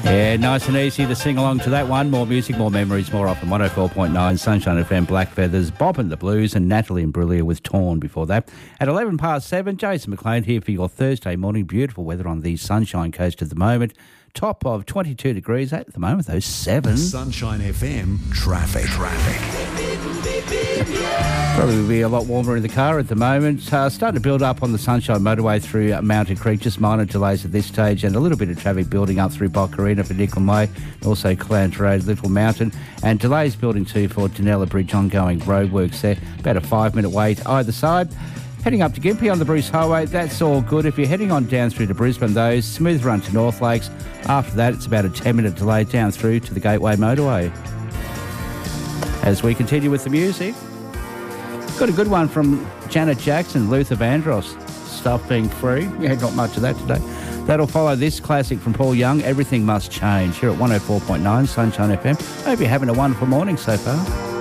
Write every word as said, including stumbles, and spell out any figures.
Yeah, nice and easy to sing along to that one. More music, more memories, more often. one oh four point nine, Sunshine F M, Black Feathers, Bob and the Blues, and Natalie Imbruglia with Torn before that. At eleven past seven, Jason McLean here for your Thursday morning. Beautiful weather on the Sunshine Coast at the moment. Top of twenty-two degrees at the moment, though, seven. Sunshine F M, traffic. Traffic. Probably will be a lot warmer in the car at the moment. Uh, starting to build up on the Sunshine Motorway through uh, Mountain Creek. Just minor delays at this stage, and a little bit of traffic building up through Boccarina for Nicholm Way, also Clowns Road, Little Mountain, and delays building too for Dunella Bridge, ongoing roadworks there. About a five-minute wait either side. Heading up to Gympie on the Bruce Highway, that's all good. If you're heading on down through to Brisbane, though, smooth run to North Lakes. After that, it's about a ten-minute delay down through to the Gateway Motorway. As we continue with the music, got a good one from Janet Jackson, Luther Vandross, Stuff Being Free. Yeah, not much of that today. That'll follow this classic from Paul Young, Everything Must Change, here at one oh four point nine Sunshine F M. Hope you're having a wonderful morning so far.